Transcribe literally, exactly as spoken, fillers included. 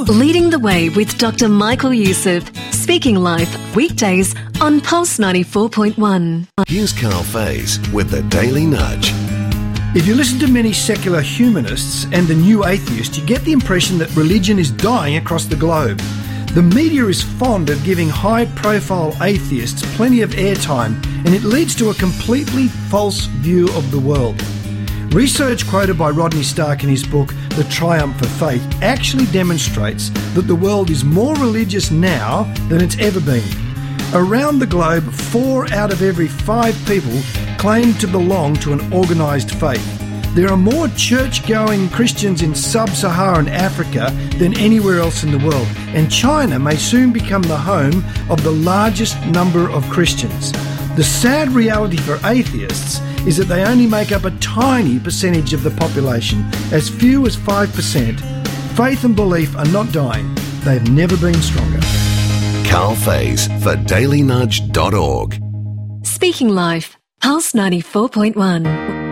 Leading the Way with Doctor Michael Youssef. Speaking Life, weekdays on Pulse ninety-four point one. Here's Carl Faze with the Daily Nudge. If you listen to many secular humanists and the new atheist, you get the impression that religion is dying across the globe. The media is fond of giving high-profile atheists plenty of airtime, and it leads to a completely false view of the world. Research quoted by Rodney Stark in his book, The Triumph of Faith, actually demonstrates that the world is more religious now than it's ever been. Around the globe, four out of every five people claim to belong to an organised faith. There are more church-going Christians in sub-Saharan Africa than anywhere else in the world, and China may soon become the home of the largest number of Christians. The sad reality for atheists is that they only make up a tiny percentage of the population, as few as five percent. Faith and belief are not dying. They've never been stronger. Carl Faze for daily nudge dot org. Speaking Life, Pulse ninety-four point one.